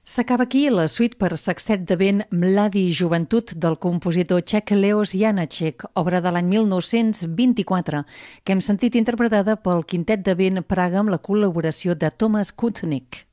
S'acaba aquí la suite per sextet de vent Mladi Joventut del compositor txec Leos Janáček, obra de l'any 1924, que hem sentit interpretada pel quintet de vent Praga amb la col·laboració de Thomas Kutnik.